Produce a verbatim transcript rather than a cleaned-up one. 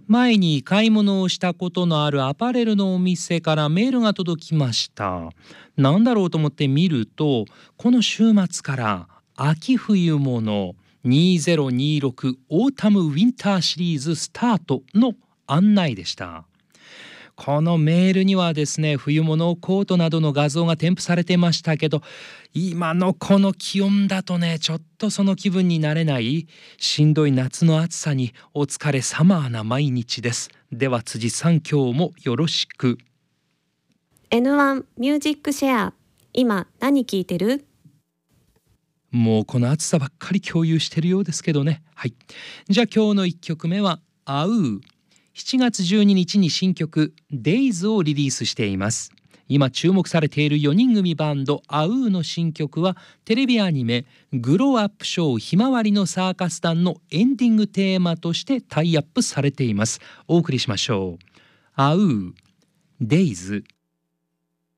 前に買い物をしたことのあるアパレルのお店からメールが届きました。なんだろうと思って見ると、この週末から秋冬物にせんにじゅうろくオータムウィンターシリーズスタートの案内でした。このメールにはですね、冬物コートなどの画像が添付されてましたけど、今のこの気温だとね、ちょっとその気分になれない、しんどい夏の暑さにお疲れサマーな毎日です。では辻さん、今日もよろしく。 エヌワン ミュージックシェア、今何聞いてる？ もうこの暑さばっかり共有してるようですけどね。はい、じゃあ今日のいっきょくめはアウー。しちがつじゅうににちに新曲 Days をリリースしています。今注目されているよにん組バンドアウーの新曲は、テレビアニメグローアップショーひまわりのサーカス団のエンディングテーマとしてタイアップされています。お送りしましょう。アウー Days。